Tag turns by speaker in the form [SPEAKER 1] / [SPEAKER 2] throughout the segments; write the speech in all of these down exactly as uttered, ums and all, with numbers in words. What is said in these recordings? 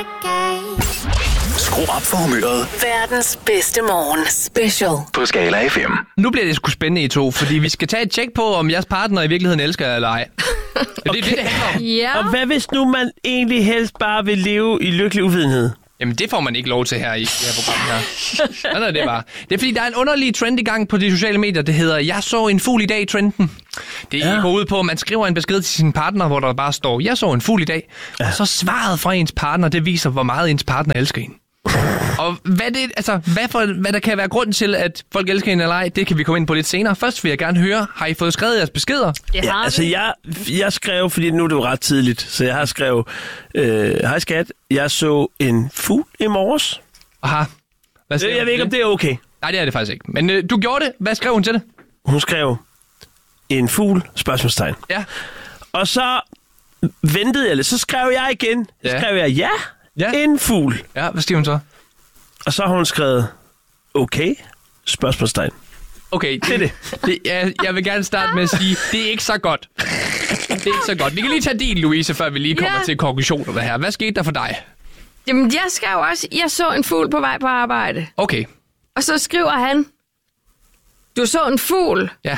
[SPEAKER 1] Skru op for humøret.
[SPEAKER 2] Verdens bedste morgen. Special.
[SPEAKER 1] På Skala F M.
[SPEAKER 3] Nu bliver det sgu spændende, I to, fordi vi skal tage et tjek på, om jeres partner i virkeligheden elsker jer eller ej. Okay. Det er det, det handler om.
[SPEAKER 4] Ja.
[SPEAKER 5] Og hvad hvis nu man egentlig helst bare vil leve i lykkelig uvidenhed?
[SPEAKER 3] Jamen, det får man ikke lov til her i det her program her. Sådan er det bare. Det er fordi, der er en underlig trend i gang på de sociale medier, det hedder, jeg så en fugl i dag-trenden. Det ja. går ud på, at man skriver en besked til sin partner, hvor der bare står, jeg så en fugl i dag. Ja. Og så svaret fra ens partner, det viser, hvor meget ens partner elsker en. Og hvad, det, altså, hvad, for, hvad der kan være grunden til, at folk elsker en eller ej, det kan vi komme ind på lidt senere. Først vil jeg gerne høre, har I fået skrevet jeres beskeder?
[SPEAKER 5] Ja, altså jeg, jeg skrev, fordi nu er det jo ret tidligt, så jeg har skrevet, øh, hej skat, jeg så en fugl i morges.
[SPEAKER 3] Aha. Hvad
[SPEAKER 5] øh, jeg ved ikke, om det er okay.
[SPEAKER 3] Nej, det er det faktisk ikke. Men øh, du gjorde det. Hvad skrev hun til det?
[SPEAKER 5] Hun skrev, en fugl, spørgsmålstegn.
[SPEAKER 3] Ja.
[SPEAKER 5] Og så ventede jeg lidt, så skrev jeg igen. Så
[SPEAKER 3] ja.
[SPEAKER 5] skrev jeg, ja, ja, en fugl.
[SPEAKER 3] Ja, hvad skriver hun så?
[SPEAKER 5] Og så har hun skrevet, okay, spørgsmålstegn.
[SPEAKER 3] Okay, det er det. det jeg, jeg vil gerne starte med at sige, det er ikke så godt. Det er ikke så godt. Vi kan lige tage din, Louise, før vi lige kommer
[SPEAKER 4] ja.
[SPEAKER 3] til konklusionerne her. Hvad skete der for dig?
[SPEAKER 4] Jamen, jeg skrev også, jeg så en fugl på vej på arbejde.
[SPEAKER 3] Okay.
[SPEAKER 4] Og så skriver han, du så en fugl.
[SPEAKER 3] Ja.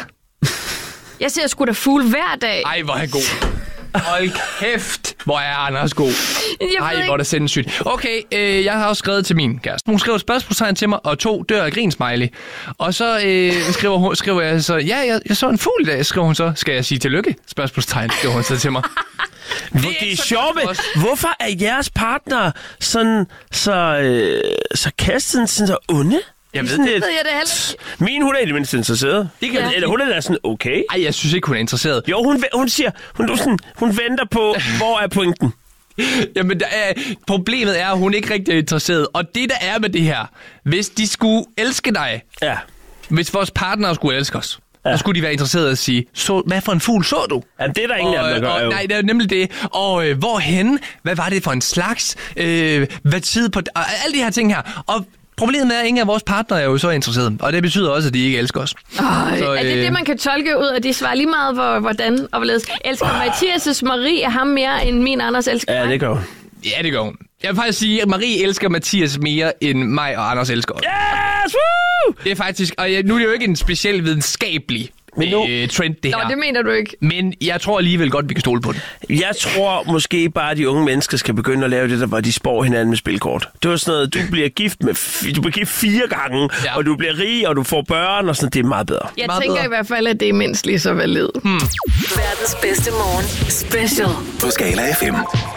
[SPEAKER 4] Jeg ser sgu da fugle hver dag.
[SPEAKER 3] Ej, hvor er han god. Hold kæft, hvor er Anders god. Ej, hvor er det sindssygt. Okay, øh, jeg har også skrevet til min kæreste. Hun skriver spørgsmålstegn til mig, og to dør af grin smiley. Og så øh, skriver, hun, skriver jeg så, ja, jeg, jeg så en fugl i dag, skriver hun så. Skal jeg sige tillykke? Spørgsmålstegn, skriver hun så til mig.
[SPEAKER 5] Det er, det er sjovt, men hvorfor er jeres partner sådan så, øh, så kastet, sådan så onde?
[SPEAKER 3] Jeg ved
[SPEAKER 4] det. Ved jeg det heller.
[SPEAKER 5] Min, hun er i det mindste interesseret. Det kan, ja. Eller hun er da sådan, okay.
[SPEAKER 3] Ej, jeg synes ikke, hun er interesseret.
[SPEAKER 5] Jo, hun, hun siger, hun, sådan, hun venter på, hvor er pointen?
[SPEAKER 3] Jamen, der er, problemet er, at hun ikke rigtig er interesseret. Og det, der er med det her, hvis de skulle elske dig,
[SPEAKER 5] ja.
[SPEAKER 3] hvis vores partnere skulle elske os, ja. så skulle de være interesserede at sige, så, hvad for en fugl så du?
[SPEAKER 5] Ja, det er der ingen af dem, der gør, jo.
[SPEAKER 3] Nej, det er nemlig det. Og øh, hvorhen? Hvad var det for en slags? Øh, hvad tid på... Og alle de her ting her. Og problemet er, at ingen af vores partnere er jo så interesserede, og det betyder også, at de ikke elsker os.
[SPEAKER 4] Øj, så, øh... er det det, man kan tolke ud af de svar lige meget, hvor, hvordan og hvorledes? Elsker Mathias' Marie ham mere, end min Anders elsker mig?
[SPEAKER 5] Ja, det gør hun.
[SPEAKER 3] Ja, det gør hun. Jeg vil faktisk sige, at Marie elsker Mathias mere, end mig og Anders elsker os.
[SPEAKER 5] Yes! Woo!
[SPEAKER 3] Det er faktisk... Og nu er det jo ikke en speciel videnskabelig Men nu, øh, trend, det
[SPEAKER 4] Nå,
[SPEAKER 3] her.
[SPEAKER 4] det mener du ikke.
[SPEAKER 3] Men jeg tror alligevel godt, vi kan stole på det.
[SPEAKER 5] Jeg tror måske bare, at de unge mennesker skal begynde at lave det, der hvor de spår hinanden med spilkort. Det var sådan noget, du bliver gift med f- du bliver gift fire gange, ja. Og du bliver rig, og du får børn, og sådan det er meget bedre.
[SPEAKER 4] Jeg
[SPEAKER 3] meget
[SPEAKER 4] tænker
[SPEAKER 3] bedre.
[SPEAKER 4] i hvert fald, at det er mindst lige så valid.
[SPEAKER 2] Hmm. Verdens bedste morgen. Special.
[SPEAKER 1] På Skala F M.